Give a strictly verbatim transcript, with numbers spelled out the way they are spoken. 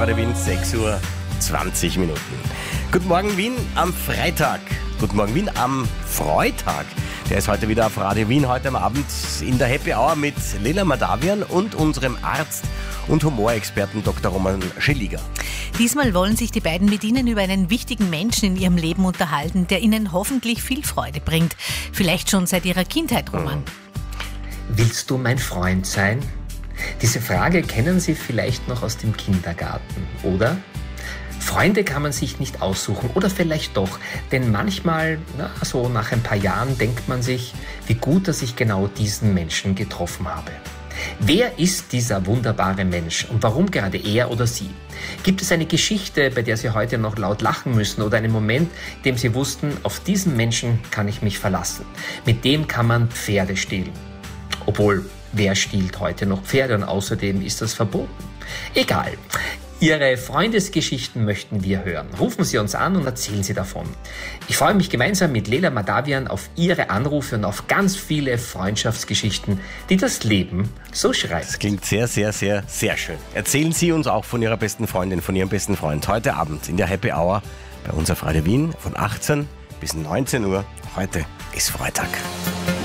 Radio Wien, sechs Uhr zwanzig Minuten. Guten Morgen Wien am Freitag. Guten Morgen Wien am Freitag. Der ist heute wieder auf Radio Wien, heute am Abend in der Happy Hour mit Leila Madavian und unserem Arzt und Humorexperten Doktor Roman Schilliger. Diesmal wollen sich die beiden mit Ihnen über einen wichtigen Menschen in Ihrem Leben unterhalten, der Ihnen hoffentlich viel Freude bringt. Vielleicht schon seit Ihrer Kindheit, Roman. Willst du mein Freund sein? Diese Frage kennen Sie vielleicht noch aus dem Kindergarten, oder? Freunde kann man sich nicht aussuchen, oder vielleicht doch, denn manchmal, na, so nach ein paar Jahren, denkt man sich, wie gut, dass ich genau diesen Menschen getroffen habe. Wer ist dieser wunderbare Mensch und warum gerade er oder sie? Gibt es eine Geschichte, bei der Sie heute noch laut lachen müssen, oder einen Moment, in dem Sie wussten, auf diesen Menschen kann ich mich verlassen? Mit dem kann man Pferde stehlen. Obwohl, wer stiehlt heute noch Pferde und außerdem ist das verboten? Egal. Ihre Freundesgeschichten möchten wir hören. Rufen Sie uns an und erzählen Sie davon. Ich freue mich gemeinsam mit Leila Madavian auf Ihre Anrufe und auf ganz viele Freundschaftsgeschichten, die das Leben so schreibt. Das klingt sehr, sehr, sehr, sehr schön. Erzählen Sie uns auch von Ihrer besten Freundin, von Ihrem besten Freund. Heute Abend in der Happy Hour bei uns auf Radio Wien von achtzehn bis neunzehn Uhr. Heute ist Freitag.